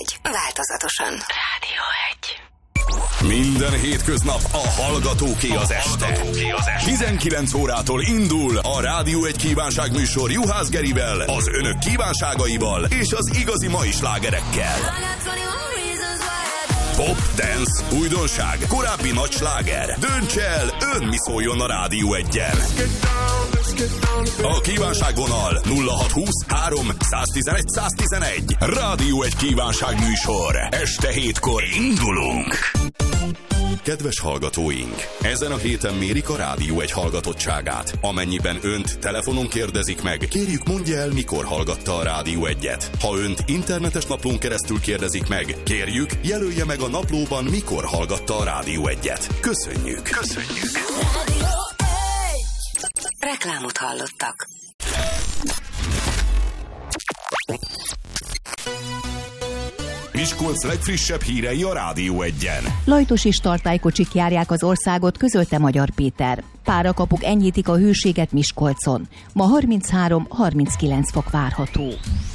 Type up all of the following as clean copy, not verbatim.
1. Változatosan. Rádió 1. Minden hétköznap a hallgatóké az este. 19 órától indul a Rádió 1 kívánságműsor Juhász Gerivel, az önök kívánságaival és az igazi mai slágerekkel. Pop, dance, újdonság, korábbi nagy sláger. Dönts el, ön mi szóljon a Rádió 1-en. A kívánságvonal 0620 3 111 111. Rádió 1 kívánságműsor. Este 7-kor indulunk. Kedves hallgatóink, ezen a héten mérik a Rádió 1 hallgatottságát. Amennyiben önt telefonon kérdezik meg, kérjük mondja el, mikor hallgatta a Rádió 1-et. Ha önt internetes naplón keresztül kérdezik meg, kérjük, jelölje meg a naplóban, mikor hallgatta a Rádió 1-et. Köszönjük! Rádió 1. Reklámot hallottak. Miskolc legfrissebb hírei a Rádió 1-en. Lajtos és tartálykocsik járják az országot, közölte Magyar Péter. Párakapuk enyhítik a hőséget Miskolcon. Ma 33-39 fok várható.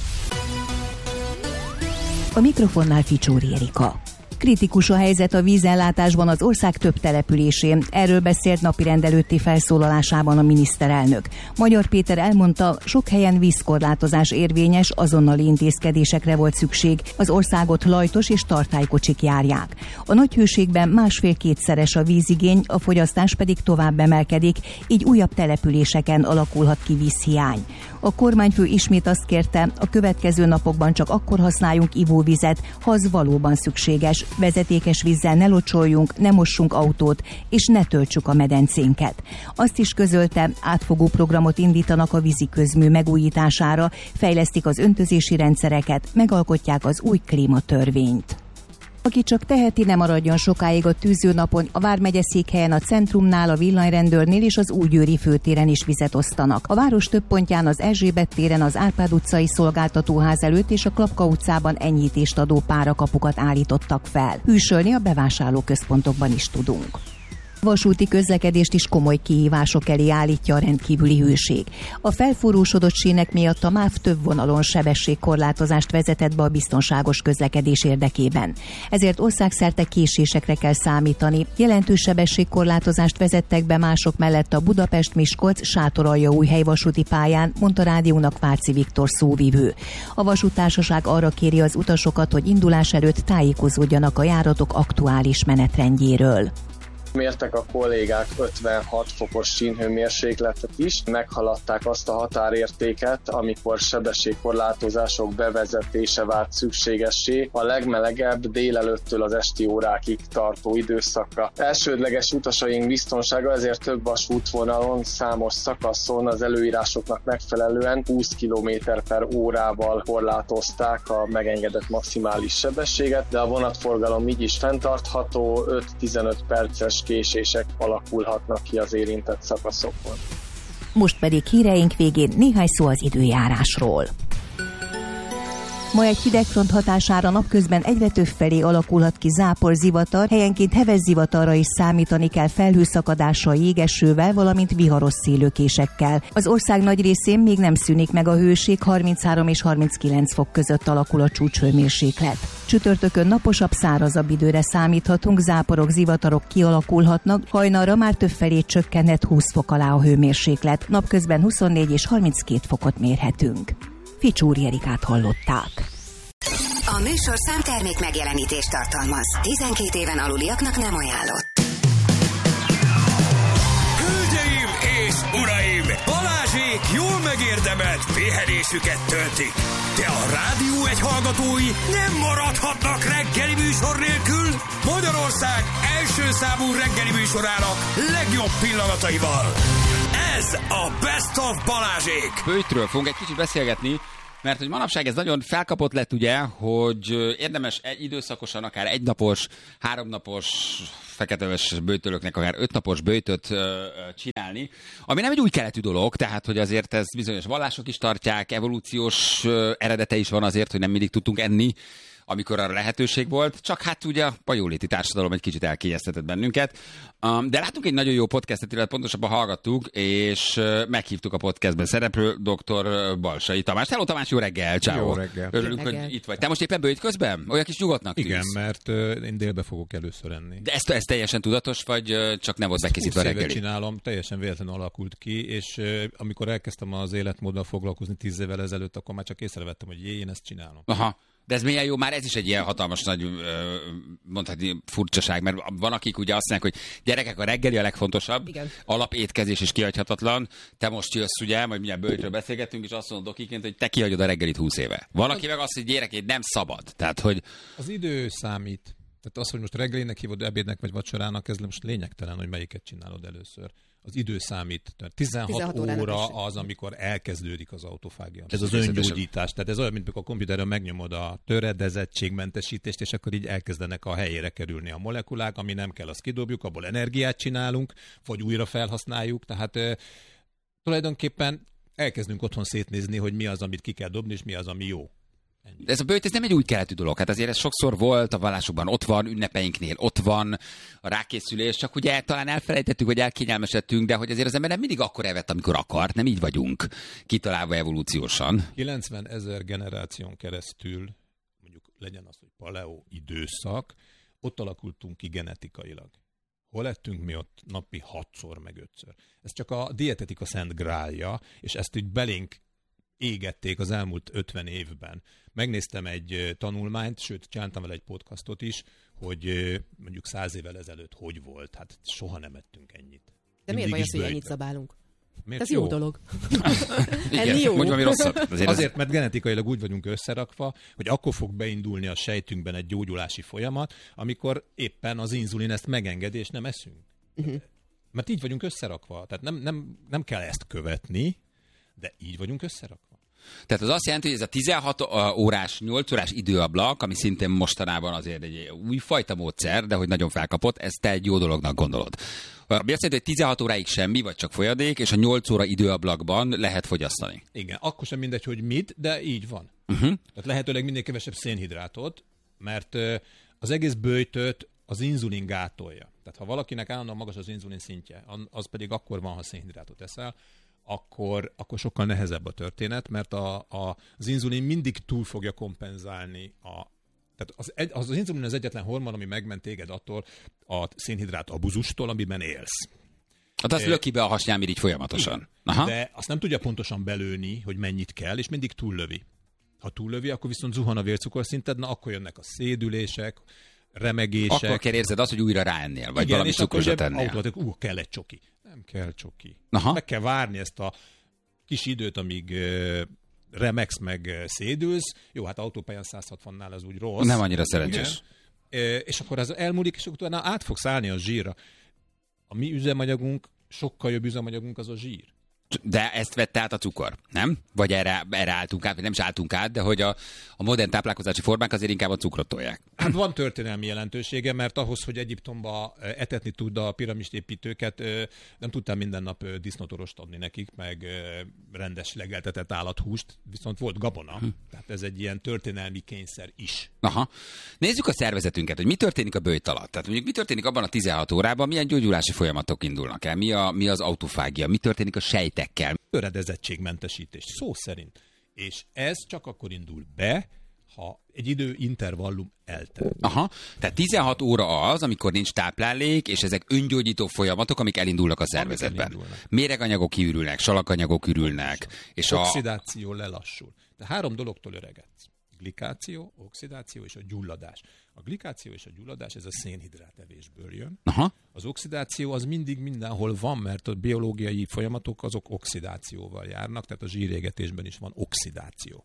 A mikrofonnál Ficsóri Erika. Kritikus a helyzet a vízellátásban az ország több településén. Erről beszélt napirend előtti felszólalásában a miniszterelnök. Magyar Péter elmondta, sok helyen vízkorlátozás érvényes, azonnali intézkedésekre volt szükség. Az országot lajtos és tartálykocsik járják. A nagy hőségben másfél-kétszeres a vízigény, a fogyasztás pedig tovább emelkedik, így újabb településeken alakulhat ki vízhiány. A kormányfő ismét azt kérte, a következő napokban csak akkor használjunk ivóvizet, ha az valóban szükséges. Vezetékes vízzel ne locsoljunk, ne mossunk autót, és ne töltsük a medencénket. Azt is közölte, átfogó programot indítanak a vízi közmű megújítására, fejlesztik az öntözési rendszereket, megalkotják az új klímatörvényt. Aki csak teheti, ne maradjon sokáig a tűzőnapon. A vármegye székhelyen, a centrumnál, a villanyrendőrnél és az Újgyőri főtéren is vizet osztanak. A város több pontján, az Erzsébet téren, az Árpád utcai szolgáltatóház előtt és a Klapka utcában enyhítést adó párakapukat állítottak fel. Hűsölni a bevásárlóközpontokban is tudunk. Vasúti közlekedést is komoly kihívások elé állítja a rendkívüli hőség. A felforrósodott sínek miatt a MÁV több vonalon sebességkorlátozást vezetett be a biztonságos közlekedés érdekében. Ezért országszerte késésekre kell számítani. Jelentős sebességkorlátozást vezettek be mások mellett a Budapest-Miskolc Sátoraljaújhely vasúti pályán, mondta rádiónak Váci Viktor szóvivő. A vasúttársaság arra kéri az utasokat, hogy indulás előtt tájékozódjanak a járatok aktuális menetrendjéről. Mértek a kollégák 56 fokos sínhőmérsékletet is, meghaladták azt a határértéket, amikor sebességkorlátozások bevezetése vált szükségessé a legmelegebb délelőttől az esti órákig tartó időszakra. Elsődleges utasaink biztonsága ezért több vasútvonalon, számos szakaszon az előírásoknak megfelelően 20 km/órával korlátozták a megengedett maximális sebességet, de a vonatforgalom így is fenntartható, 5-15 perces késések alakulhatnak ki az érintett szakaszokon. Most pedig híreink végén néhány szó az időjárásról. Ma egy hidegfront hatására napközben egyre több felé alakulhat ki zápor, zivatar, helyenként heves zivatarra is számítani kell felhőszakadással, jégesővel, valamint viharos szélőkésekkel. Az ország nagy részén még nem szűnik meg a hőség, 33 és 39 fok között alakul a csúcshőmérséklet. Csütörtökön naposabb, szárazabb időre számíthatunk, záporok, zivatarok kialakulhatnak, hajnalra már többfelé csökkenhet 20 fok alá a hőmérséklet, napközben 24 és 32 fokot mérhetünk. Ficsóri Erikát hallották. A műsorszám termék megjelenítést tartalmaz. 12 éven aluliaknak nem ajánlott. Hölgyeim és uraim! Balázsék jól megérdemelt pihenésüket töltik. De a Rádió 1 hallgatói nem maradhatnak reggeli műsor nélkül. Magyarország első számú reggeli műsorának legjobb pillanataival. Ez a Best of Balázsék! Böjtről fogunk egy kicsit beszélgetni, mert hogy manapság ez nagyon felkapott lett, ugye, hogy érdemes időszakosan, akár egynapos, 3 napos feketeves böjtölöknek akár 5 napos böjtöt csinálni, ami nem egy új keletű dolog, tehát hogy azért ez bizonyos vallások is tartják, evolúciós eredete is van azért, hogy nem mindig tudtunk enni amikor arra lehetőség volt, csak hát ugye a jóléti társadalom egy kicsit elkényeztetett bennünket. De láttunk egy nagyon jó podcastet, illetve pontosabban hallgattuk, és meghívtuk a podcastben szereplő dr. Balsai Tamás. Hello Tamás, jó reggel, ciao. Jó reggel. Örülünk, hogy itt vagy. Te most éppen bőjt közben? Olyan kis nyugodtnak tűnsz. Igen, mert én délbe fogok először enni. De ez teljesen tudatos, vagy csak nem volt bekészítve a reggeli? Csinálom, teljesen véletlenül alakult ki, és amikor elkezdtem az életmóddal foglalkozni 10 évvel ezelőtt, akkor már csak észrevettem, hogy én ezt csinálom. Aha. De ez milyen jó, már ez is egy ilyen hatalmas nagy, mondhatni furcsaság, mert van, akik ugye azt mondják, hogy gyerekek, a reggeli a legfontosabb, igen. Alapétkezés is kihagyhatatlan. Te most jössz, ugye, majd mindjárt bőjtről beszélgettünk, és azt mondod dokiként, hogy te kihagyod a reggelit 20 éve. Van, aki meg azt, hogy gyerekét nem szabad. Tehát, hogy... Az idő számít. Tehát az, hogy most reggelinek hívod, ebédnek vagy vacsorának, ez most lényegtelen, hogy melyiket csinálod először. Az idő számít. 16 óra az, amikor elkezdődik az autofágia. Ez az öngyógyítás. Tehát ez olyan, mint amikor a kompjúteren megnyomod a töredezettségmentesítést, és akkor így elkezdenek a helyére kerülni a molekulák, ami nem kell, azt kidobjuk, abból energiát csinálunk, vagy újra felhasználjuk. Tehát tulajdonképpen elkezdünk otthon szétnézni, hogy mi az, amit ki kell dobni, és mi az, ami jó. De ez a bőjt, ez nem egy új keletű dolog. Hát azért ez sokszor volt, a vallásokban ott van, ünnepeinknél ott van, a rákészülés, csak ugye talán elfelejtettük, vagy elkényelmesedtünk, de hogy azért az ember nem mindig akkor evett, amikor akart, nem így vagyunk kitalálva evolúciósan. 90 000 generáción keresztül, mondjuk legyen az, hogy paleo időszak, ott alakultunk ki genetikailag. Hol lettünk mi ott napi 6-szor, meg 5-ször? Ez csak a dietetika szent grálja, és ezt így belénk égették az elmúlt 50 évben. Megnéztem egy tanulmányt, sőt, csináltam vele egy podcastot is, hogy mondjuk 100 évvel ezelőtt hogy volt. Hát soha nem ettünk ennyit. De miért baj az, hogy ennyit szabálunk? Miért ez jó dolog. Igen, jó. Mondj valami rosszat. Azért, mert genetikailag úgy vagyunk összerakva, hogy akkor fog beindulni a sejtünkben egy gyógyulási folyamat, amikor éppen az inzulin ezt megengedi, és nem eszünk. Mert így vagyunk összerakva. Tehát nem kell ezt követni, de így vagyunk összerakva. Tehát az azt jelenti, hogy ez a 16 órás, 8 órás időablak, ami szintén mostanában azért egy újfajta módszer, de hogy nagyon felkapott, ezt te egy jó dolognak gondolod. Ami azt jelenti, hogy 16 óráig semmi, vagy csak folyadék, és a 8 óra időablakban lehet fogyasztani. Igen, akkor sem mindegy, hogy mit, de így van. Tehát lehetőleg minél kevesebb szénhidrátot, mert az egész böjtöt az inzulin gátolja. Tehát ha valakinek állandóan magas az inzulin szintje, az pedig akkor van, ha szénhidrátot eszel, akkor sokkal nehezebb a történet, mert az inzulin mindig túl fogja kompenzálni tehát az inzulin az egyetlen hormon, ami megment téged attól a szénhidrát abuzustól, amiben élsz. Hát azt löki be a hasnyálmirigy folyamatosan. Aha. De azt nem tudja pontosan belőni, hogy mennyit kell, és mindig túllövi. Ha túllövi, akkor viszont zuhan a vércukorszinted, akkor jönnek a szédülések, remegések. Akkor kell érzed azt, hogy újra ráennél, vagy valami cukrosat ennél. Kell egy csoki. Nem kell csoki. Aha. Meg kell várni ezt a kis időt, amíg remegsz meg szédülsz. Jó, hát autópályán 160-nál ez úgy rossz. Nem annyira szerencsés. És akkor ez elmúlik, és utána át fogsz állni a zsírra. A mi üzemanyagunk, sokkal jobb üzemanyagunk az a zsír. De ezt vette át a cukor, nem? Vagy erre álltunk át, vagy nem is álltunk át, de hogy a modern táplálkozási formák azért inkább a cukrot tolják. Hát van történelmi jelentősége, mert ahhoz, hogy Egyiptomba etetni tud a piramistépítőket, nem tudtál minden nap disznótorost adni nekik, meg rendes legeltetett állathúst, viszont volt gabona. Tehát ez egy ilyen történelmi kényszer is. Aha. Nézzük a szervezetünket, hogy mi történik a böjt alatt. Tehát mondjuk mi történik abban a 16 órában, milyen gyógyulási folyamatok indulnak el, mi az autofágia, mi történik a sejtekkel. Töredezettségmentesítés, szó szerint. És ez csak akkor indul be, ha egy időintervallum eltelt. Aha, tehát 16 óra az, amikor nincs táplálék, és ezek öngyógyító folyamatok, amik elindulnak a szervezetben. Méreganyagok kiürülnek, salakanyagok ürülnek. És oxidáció lelassul. De 3 dologtól öregedsz. Glikáció, oxidáció és a gyulladás. A glikáció és a gyulladás, ez a szénhidrátevésből jön. Aha. Az oxidáció az mindig mindenhol van, mert a biológiai folyamatok azok oxidációval járnak, tehát a zsírégetésben is van oxidáció.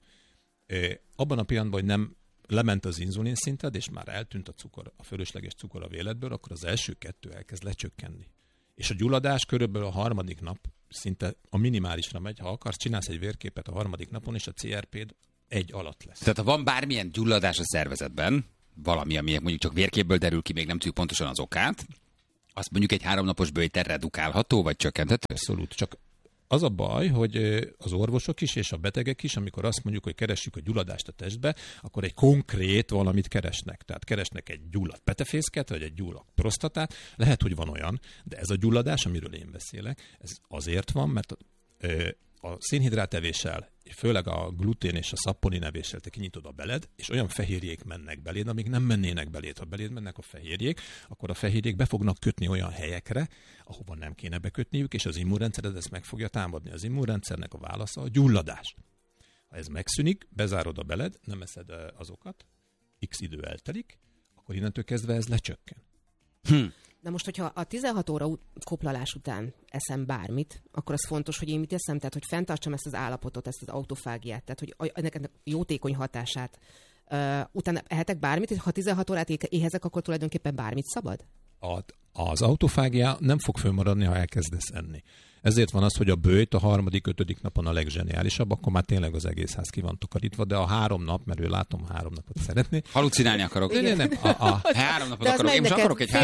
Abban a pillanatban, hogy nem lement az inzulin szinted, és már eltűnt a fölösleges cukor a véledből, akkor az első 2 elkezd lecsökkenni. És a gyulladás körülbelül a 3. nap szinte a minimálisra megy. Ha akarsz, csinálsz egy vérképet a 3. napon, és a CRP-d 1 alatt lesz. Tehát ha van bármilyen gyulladás a szervezetben, valami, ami mondjuk csak vérképből derül ki, még nem tudjuk pontosan az okát, azt mondjuk egy 3 napos böjtel redukálható, vagy csökkenthető? Abszolút, csak az a baj, hogy az orvosok is és a betegek is, amikor azt mondjuk, hogy keressük a gyulladást a testbe, akkor egy konkrét valamit keresnek. Tehát keresnek egy gyulladt petefészket, vagy egy gyulladt prostatát. Lehet, hogy van olyan, de ez a gyulladás, amiről én beszélek, ez azért van, mert a szénhidrát evéssel, főleg a glutén és a szapponin evéssel te kinyitod a beled, és olyan fehérjék mennek beléd, amik nem mennének beléd. Ha beléd mennek a fehérjék, akkor a fehérjék be fognak kötni olyan helyekre, ahova nem kéne bekötniük, és az immunrendszered ezt meg fogja támadni. Az immunrendszernek a válasza a gyulladás. Ha ez megszűnik, bezárod a beled, nem eszed azokat, x idő eltelik, akkor innentől kezdve ez lecsökken. Na most, hogyha a 16 óra koplalás után eszem bármit, akkor az fontos, hogy én mit eszem, tehát hogy fenntartsam ezt az állapotot, ezt az autofágiát, tehát hogy ennek jótékony hatását. Utána ehetek bármit, ha 16 órát éhezek, akkor tulajdonképpen bármit szabad? Az autofágia nem fog fölmaradni, ha elkezdesz enni. Ezért van az, hogy a böjt a 3.-5. napon a legzseniálisabb, akkor már tényleg az egész ház ki van takarítva, de a 3 nap, mert ő látom 3 napot szeretné. Halucinálni akarok. Nem. 3 napot akarok. Én most akarok egy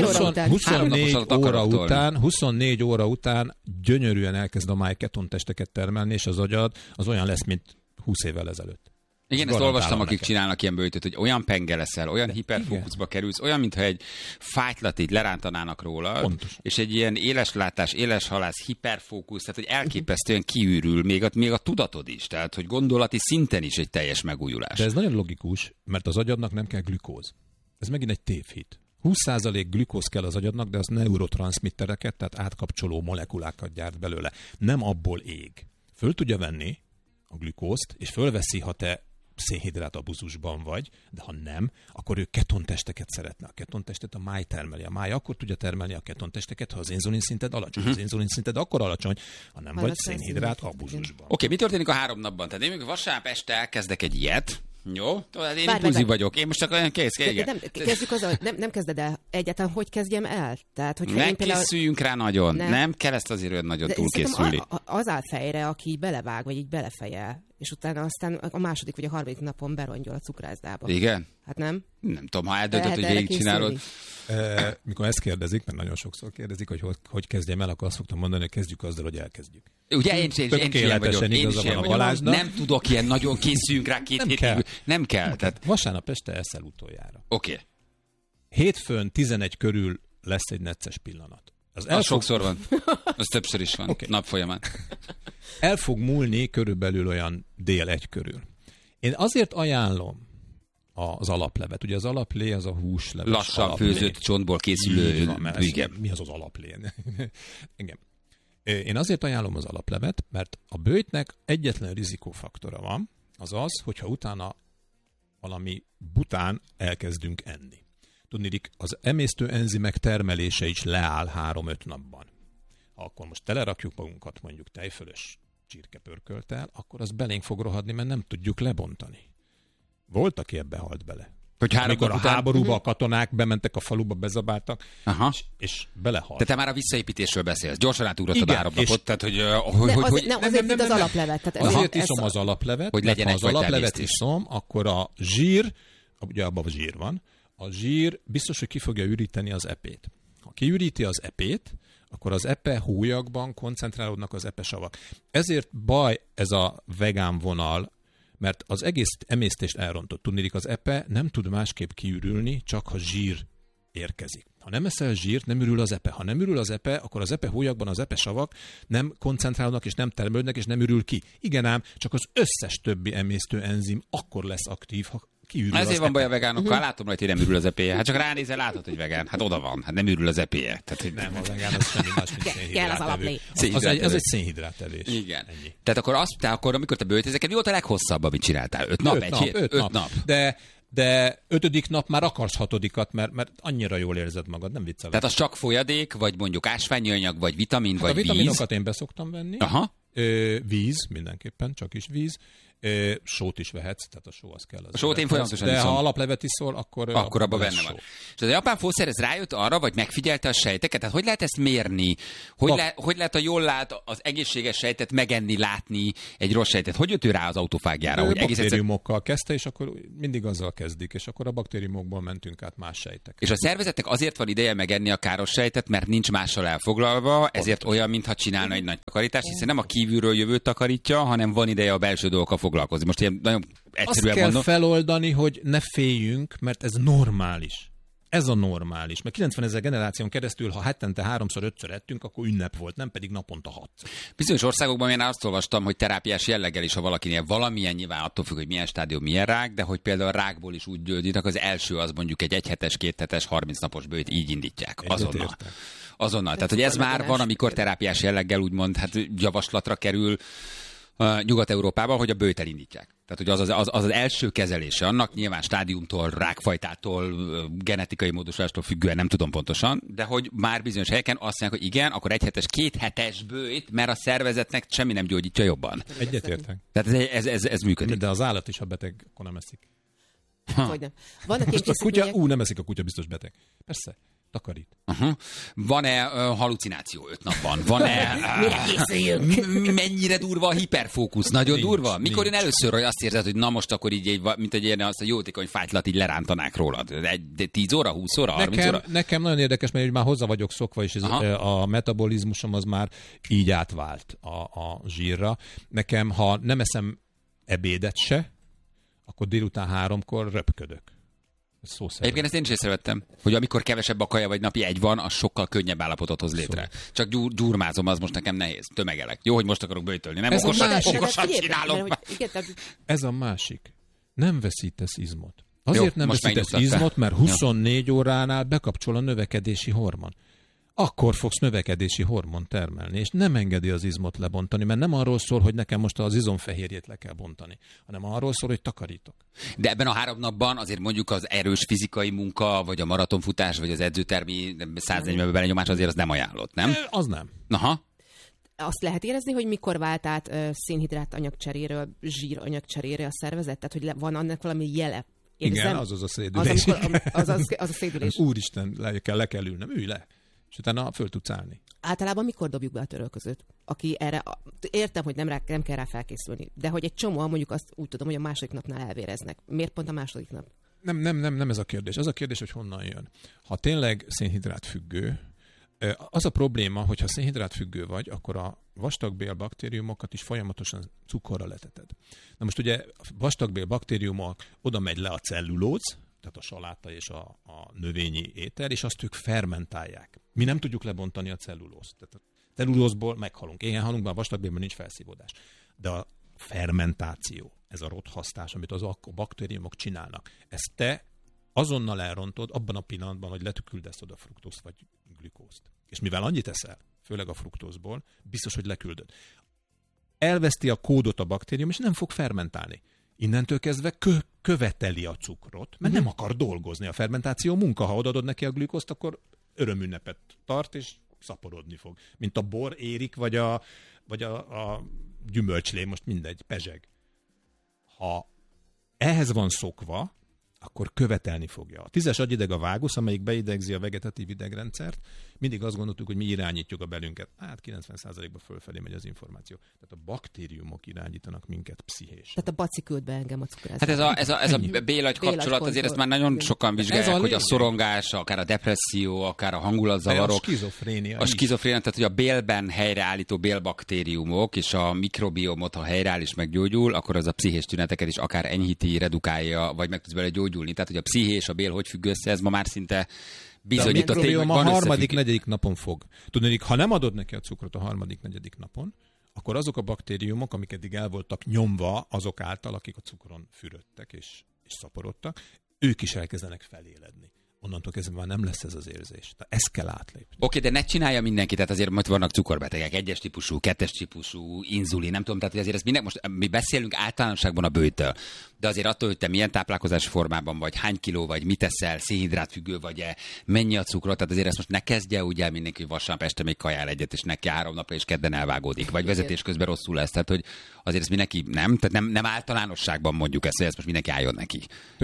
24 óra után gyönyörűen elkezd a máj ketontesteket termelni, és az agyad az olyan lesz, mint 20 évvel ezelőtt. Igen, ezt olvastam, akik csinálnak ilyen böjtöt, hogy olyan penge leszel, olyan hiperfókuszba kerülsz, olyan, mintha egy fájtlat így lerántanának róla, és egy ilyen éles látás, éles halász, hiperfókusz, tehát hogy elképesztően kiürül, még a tudatod is, tehát hogy gondolati szinten is egy teljes megújulás. De ez nagyon logikus, mert az agyadnak nem kell glükóz. Ez megint egy tévhit. 20% glükóz kell az agyadnak, de az neurotranszmittereket, tehát átkapcsoló molekulákat gyárt belőle. Nem abból ég. Föl tudja venni a glükózt, és fölveszi, ha te szénhidrát abuzusban vagy, de ha nem, akkor ő ketontesteket szeretne. A ketontestet a máj termeli. A máj akkor tudja termelni a ketontesteket, ha az inzulin szinted alacsony. Az inzulin szinted akkor alacsony, ha nem vagy szénhidrát abuzusban. Oké, mi történik a 3 napban? Tehát én még vasárnap este elkezdek egy ilyet. Jó? Én impulzív vagyok. Én most csak olyan kezdjük azzal, hogy nem kezded el egyáltalán, hogy kezdjem el? Tehát, ne készüljünk rá nagyon. Nem kell ezt azért olyan nagyon túlkészülni. Az áll fejre, aki így belevág, vagy így belefejel, és utána aztán a második vagy a 3. napon berongyol a cukrászdába. Igen? Hát nem? Nem tudom, ha eldöntöd, hogy végigcsinálod. Mikor ezt kérdezik, mert nagyon sokszor kérdezik, hogy kezdjem el, akkor azt szoktam mondani, hogy kezdjük azzal, hogy elkezdjük. Ugye én ilyen vagyok. Nem tudok ilyen, nagyon készüljünk rá 2 hétig. Nem kell. Tehát... Vasárnap este eszel utoljára. Oké. Hétfőn 11 körül lesz egy necces pillanat. Az sokszor van. Az többször is van. Nap folyamán. El fog múlni körülbelül olyan dél 1 körül. Én azért ajánlom az alaplevet. Ugye az alaplé az a húsleves. Lassan főzött csontból készülő. Mi az alaplé? Igen. Én azért ajánlom az alaplevet, mert a böjtnek egyetlen rizikófaktora van, az az, hogyha utána valami bután elkezdünk enni. Tudniillik, az emésztő enzimek termelése is leáll 3-5 napban. Ha akkor most telerakjuk magunkat mondjuk tejfölös csirkepörkölttel, akkor az belénk fog rohadni, mert nem tudjuk lebontani. Volt, aki ebbe halt bele. Hogy amikor a háborúba a katonák bementek a faluba, bezabáltak, és belehalt. Te már a visszaépítésről beszélsz. Gyorsan átugrottad 3 napot. Tehát, azért az alaplevet. Azért iszom az alaplevet, hogy legyen ha az alaplevet iszom, akkor a zsír, ugye abban a zsír van, a zsír biztos, hogy ki fogja üríteni az epét. Ha kiüríti az epét, akkor az epe hólyagban koncentrálódnak az epesavak. Ezért baj ez a vegán vonal, mert az egész emésztést elrontott. Tudniillik, az epe nem tud másképp kiürülni, csak ha zsír érkezik. Ha nem eszel zsírt, nem ürül az epe. Ha nem ürül az epe, akkor az epe hólyagban az epesavak nem koncentrálódnak és nem termelődnek és nem ürül ki. Igen ám, csak az összes többi emésztő enzim akkor lesz aktív, ha kiürül az ezért van baj a vegánokkal, látom rajta, hogy nem ürül az epéje. Hát csak ránézel, látod, hogy vegán. Hát oda van, hát nem ürül az epéje. Tehát, hogy nem, a vegán az semmi más, mint szénhidrátevés. Ez egy szénhidrátevés. Igen. Ennyi. Tehát akkor amikor te böjtözeked, mi volt a leghosszabb, amit csináltál? 5 nap? 5 nap. De 5. nap már akarsz 6-at, mert annyira jól érzed magad, nem viccelek. Tehát az csak folyadék, vagy mondjuk ásványi anyag, vagy vitamin, vagy víz? A vitaminokat én beszoktam venni. Aha. Víz, mindenképpen, csak is víz. Sót is vehetsz, tehát a só az kell. A sót én folyamatosan de iszom. ha alaplevet iszol, akkor abban benne van. És a japán fószer ez rájött arra, vagy megfigyelte a sejteket? Tehát hogy lehet ezt mérni? Hogy lehet a jól lát az egészséges sejtet megenni, látni egy rossz sejtet? Hogy jött ő rá az autófágiára? Hogy baktériumokkal kezdte, és akkor mindig azzal kezdik, és akkor a baktériumokból mentünk át más sejtek. És a szervezetnek azért van ideje megenni a káros sejtet, mert nincs mással elfoglalva, ezért olyan, mintha csinálna egy nagy takarítást, hiszen nem a kívülről jövőt takarítja, hanem van ideje a belső dolgokkal foglalkozni. Most ilyen nagyon egyszerűen azt kell feloldani, hogy ne féljünk, mert ez normális. Ez a normális. Mert 90 000 generáción keresztül, ha hetente 3-5-ször ettünk, akkor ünnep volt, nem pedig naponta 6. Bizonyos országokban én azt olvastam, hogy terápiás jelleggel is, ha valakinél valamilyen, nyilván attól függ, hogy milyen stádium, milyen rák, de hogy például a rákból is úgy gyógyítanak, az első az mondjuk egy 1 hetes, 2 hetes, 30 napos bőjt így indítják. Azonnal. Tehát, hogy ez már van, amikor terápiás jelleggel úgymond javaslatra kerül Nyugat-Európában, hogy a bőjt elindítják. Tehát, hogy az első kezelése annak, nyilván stádiumtól, rákfajtától, genetikai módosulástól függően, nem tudom pontosan, de hogy már bizonyos helyeken azt mondják, hogy igen, akkor 1 hetes, 2 hetes bőjt, mert a szervezetnek semmi nem gyógyítja jobban. Egyetértek. Tehát ez működik. De az állat is, ha beteg, akkor nem eszik. Hogy nem. Vannak most a kutya, nem eszik a kutya, biztos beteg. Persze. Takarít. Van-e halucináció 5 napban? Van-e... Mire készüljünk? Mennyire durva a hiperfókusz? Nagyon durva? Mikor én először azt érzed, hogy na most akkor így, mint egy ilyen azt a jótékony fájtlat így lerántanák rólad? 10 óra, 20 óra, 30 óra? Nekem nagyon érdekes, mert már hozzá vagyok szokva, és a metabolizmusom az már így átvált a zsírra. Nekem, ha nem eszem ebédet se, akkor délután 3-kor röpködök. Egyébként ezt én is észrevettem, hogy amikor kevesebb a kaja, vagy napi 1 van, az sokkal könnyebb állapotot hoz létre. Csak gyurmázom, az most nekem nehéz. Tömegelek. Jó, hogy most akarok böjtölni. Nem okosan csinálom. Ez a másik. Nem veszítesz izmot. Azért nem veszítesz izmot, mert 24 óránál bekapcsol a növekedési hormon. Akkor fogsz növekedési hormon termelni, és nem engedi az izmot lebontani, mert nem arról szól, hogy nekem most az izomfehérjét le kell bontani, hanem arról szól, hogy takarítok. De ebben a 3 napban azért mondjuk az erős fizikai munka, vagy a maratonfutás, vagy az edzőtermi 140-ben belenyomás azért az nem ajánlott, nem? Az nem. Aha. Azt lehet érezni, hogy mikor vált át szénhidrát anyagcseréről zsír anyagcserére a szervezet? Tehát, hogy van annak valami jele? Igen, az a szédülés. Az a szédülés. Úristen, le kell ülnem, ülj le. És utána föl tudsz állni. Általában mikor dobjuk be a törölközőt? Aki erre, értem, hogy nem kell rá felkészülni, de hogy egy csomó, mondjuk azt úgy tudom, hogy a második napnál elvéreznek. Miért pont a második nap? Nem ez a kérdés. Az a kérdés, hogy honnan jön. Ha tényleg szénhidrát függő, az a probléma, hogy ha szénhidrát függő vagy, akkor a vastagbél baktériumokat is folyamatosan cukorra leteted. Na most ugye a vastagbél baktériumok, oda megy le a cellulóz, tehát a saláta és a növényi étel, és azt ők fermentálják. Mi nem tudjuk lebontani a cellulózt. Tehát a cellulózból meghalunk. Éhen halunk, mert a vastagbélben nincs felszívódás. De a fermentáció, ez a rothasztás, amit az baktériumok csinálnak, ezt te azonnal elrontod abban a pillanatban, hogy leküldesz oda fruktózt vagy glükózt. És mivel annyit eszel, főleg a fruktózból, biztos, hogy leküldöd. Elveszti a kódot a baktérium, és nem fog fermentálni. Innentől kezdve követeli a cukrot, mert nem akar dolgozni. A fermentáció munka, ha odaadod neki a glükózt, akkor örömünnepet tart, és szaporodni fog. Mint a bor érik, vagy a gyümölcslé, most mindegy, pezseg. Ha ehhez van szokva, akkor követelni fogja. A 10-es agyideg a vágusz, amelyik beidegzi a vegetatív idegrendszert. Mindig azt gondoltuk, hogy mi irányítjuk a belünket. 90%-ban fölfelé megy az információ. Tehát a baktériumok irányítanak minket pszichés. Tehát a baci küld be engem a cukrászat. Hát ez a bélagy kapcsolat, azért ezt már nagyon sokan vizsgálják, hogy a szorongás, akár a depresszió, akár a hangulatzavarok. A skizofrénia. Tehát hogy a bélben helyreállító bélbaktériumok és a mikrobiomot, ha helyreáll és meggyógyul, akkor az a pszichés tüneteket is akár enyhíti, redukálja, vagy meg tudsz vele gyógyulni. Tehát, hogy a psziché és a bél hogy függ össze, ez ma már szinte bizonyított. A mikrobiom a harmadik, negyedik napon fog. Tudod, ha nem adod neki a cukrot a harmadik, negyedik napon, akkor azok a baktériumok, amik eddig el voltak nyomva azok által, akik a cukron fürödtek és szaporodtak, ők is elkezdenek feléledni. Onnantól kezdve már nem lesz ez az érzés. Tehát ezt kell átlépni. Oké, de ne csinálja mindenki, tehát azért majd vannak cukorbetegek, 1-es típusú, 2-es típusú, inzulin, nem tudom, tehát hogy azért ez minden, most mi beszélünk általánosságban a bőjtől. De azért attól, hogy te milyen táplálkozási formában vagy, hány kiló vagy, mit eszel, szénhidrátfüggő vagy-e, mennyi a cukrot, tehát azért ezt most ne kezdje ugye mindenki, hogy vasárnap este még kajál egyet, és neki 3 napra és kedden elvágódik, vagy vezetés közben rosszul lesz. Tehát, hogy azért ezt mindenki tehát nem általánosságban mondjuk ezt, hogy ezt most mindenki álljon neki.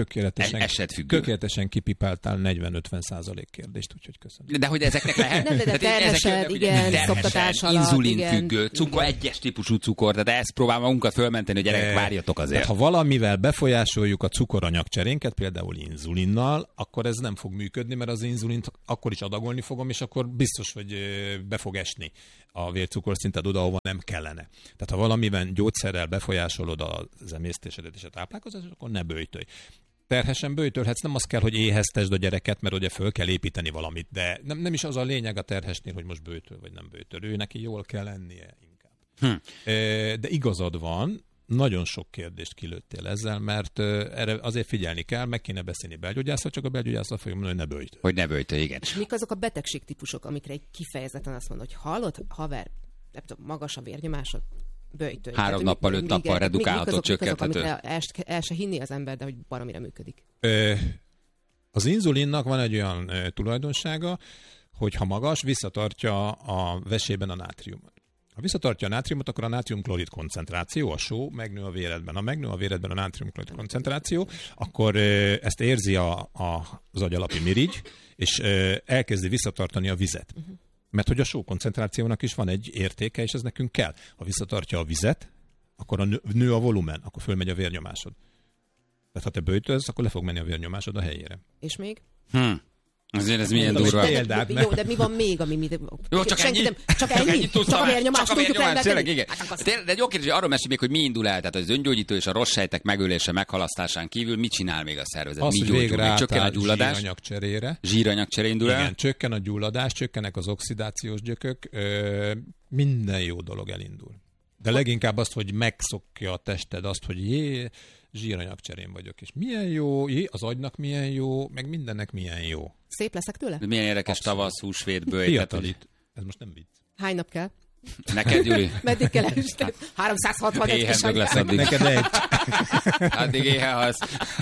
Tökéletesen kipipáltál 40-50% kérdést, úgyhogy köszönöm. De hogy ezeknek lehet? De terhesed, igen, szoptatás alatt, inzulinfüggő, cukor, egyes típusú cukor, tehát ezt próbál magunkat fölmenteni, hogy gyerekek, várjatok azért. Ha valamivel befolyásoljuk a cukoranyagcserénket, például inzulinnal, akkor ez nem fog működni, mert az inzulint akkor is adagolni fogom, és akkor biztos, hogy be fog esni a vércukorszinted oda, ahova nem kellene. Tehát ha valamiben gyógyszerrel befolyásolod az emésztésedet és a táplálkozást, akkor ne böjtölj. Terhesen böjtölhetsz, nem az kell, hogy éheztesd a gyereket, mert ugye föl kell építeni valamit, de nem is az a lényeg a terhesnél, hogy most böjtöl vagy nem böjtöl. Ő neki jól kell lennie inkább. De igazad van, nagyon sok kérdést kilőttél ezzel, mert erre azért figyelni kell, meg kéne beszélni belgyógyászat, csak a belgyógyászat fogja mondani, hogy ne böjtölj. Hogy ne böjtölj, igen. És mik azok a betegségtípusok, amikre egy kifejezetten azt mondod, hogy hallod, haver, nem tudom, magas a vérnyomásod, böjtölj. 3 nappal, 5 nappal redukálható, csökkenthető. El se hinni az ember, de hogy baromira működik. Az inzulinnak van egy olyan tulajdonsága, hogy ha magas, visszatartja a vesében a nátriumot. Ha visszatartja a nátriumot, akkor a nátriumklorid koncentráció, a só megnő a véredben. Ha megnő a véredben a nátriumklorid koncentráció, akkor ezt érzi az agyalapi mirigy, és elkezdi visszatartani a vizet. Mert hogy a só koncentrációnak is van egy értéke, és ez nekünk kell. Ha visszatartja a vizet, akkor nő a volumen, akkor fölmegy a vérnyomásod. Tehát ha te böjtölsz, akkor le fog menni a vérnyomásod a helyére. És még? Azért ez milyen durva. Jó, de mi van még, ami... Jó, csak ennyi? Csak ennyi? Csak a vérnyomás tudjuk rendelni? Igen. De egy jó kérdés, arról mesélj még, hogy mi indul el, tehát az öngyógyító és a rossz sejtek megölése, meghalasztásán kívül mit csinál még a szervezet? Az, hogy végre átáll zsíranyagcserére. Zsíranyagcsere indul el? Igen, csökken a gyulladás, csökkennek az oxidációs gyökök, minden jó dolog elindul. De leginkább azt, hogy megszokja a tested azt, hogy zsíranyagcserén vagyok, és milyen jó, az agynak milyen jó, meg mindennek milyen jó. Szép leszek tőle? Milyen érdekes tavasz, húsvét, böjt. Fiatalít. Ez most nem vicc. Hány nap kell? Neked, Gyuri? Meddig kell este? 360 éhen lesz addig. Neked egy. Addig éhen halsz.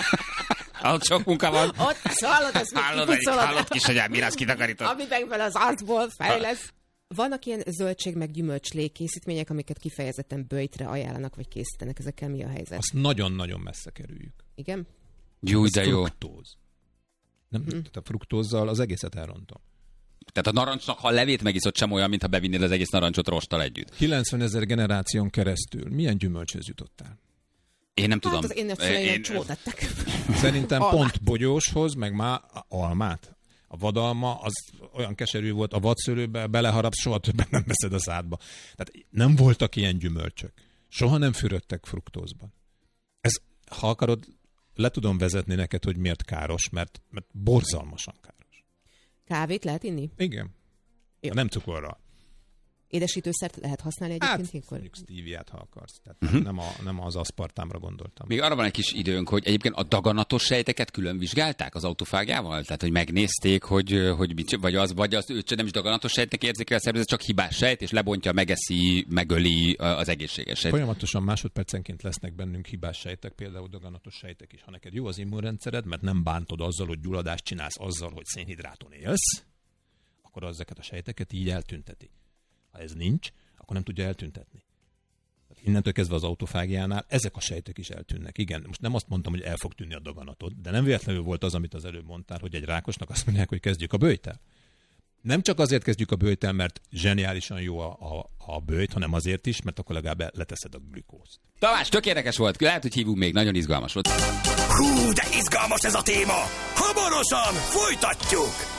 Ott sok munka van. Ott hallod, ezt hallod kisagyám, mi lesz kitakarított. Amit megvel az arcból fej lesz. Vannak ilyen zöldség meg gyümölcslé készítmények, amiket kifejezetten böjtre ajánlanak, vagy készítenek. Ezekkel mi a helyzet? Azt nagyon-nagyon messze kerüljük. Igen? Jó, de jó. Fruktóz. Nem, tehát a fruktózzal az egészet elrontom. Tehát a narancsnak, ha a levét megiszod, sem olyan, mintha bevinnéd az egész narancsot rosttal együtt. 90 000 generáción keresztül milyen gyümölcshöz jutottál? Én nem tudom. Hát az én szüleim csótettek. Szerintem pont bogyóshoz, meg már almát. A vadalma az olyan keserű volt, a vadszőlőbe beleharapsz, soha többet nem veszed a szádba. Tehát nem voltak ilyen gyümölcsök. Soha nem fürödtek fruktózban. Ez, ha akarod, le tudom vezetni neked, hogy miért káros, mert borzalmasan káros. Kávét lehet inni? Igen. Nem cukorral. Édesítőszert lehet használni egyébként ilyenkor? Mondjuk stevia-t, ha akarsz. Tehát nem az aszpartámra gondoltam. Még arra van egy kis időnk, hogy egyébként a daganatos sejteket külön vizsgálták az autofágiával? Tehát, hogy megnézték, hogy vagy az ő nem is daganatos sejtnek érzékel a szervezet, csak hibás sejt, és lebontja, megeszi, megöli az egészséges sejt. Folyamatosan másodpercenként lesznek bennünk hibás sejtek, például daganatos sejtek is. Ha neked jó az immunrendszered, mert nem bántod azzal, hogy gyulladást csinálsz azzal, hogy szénhidráton élsz, akkor ezeket a sejteket így eltünteti. Ha ez nincs, akkor nem tudja eltüntetni. Innentől kezdve az autofágiánál ezek a sejtek is eltűnnek. Igen, most nem azt mondtam, hogy el fog tűnni a daganatod, de nem véletlenül volt az, amit az előbb mondtál, hogy egy rákosnak azt mondják, hogy kezdjük a böjttel. Nem csak azért kezdjük a böjttel, mert zseniálisan jó a böjt, hanem azért is, mert akkor legalább leteszed a glükózt. Tamás, tök érdekes volt. Lehet, hogy hívunk még. Nagyon izgalmas volt. Hú, de izgalmas ez a téma! Hamarosan folytatjuk!